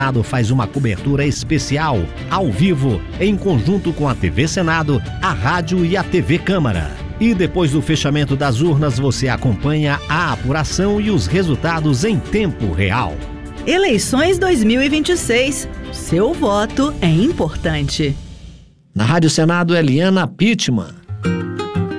Senado faz uma cobertura especial, ao vivo, em conjunto com a TV Senado, a rádio e a TV Câmara. E depois do fechamento das urnas, você acompanha a apuração e os resultados em tempo real. Eleições 2026. Seu voto é importante. Na Rádio Senado, Eliana Pittman.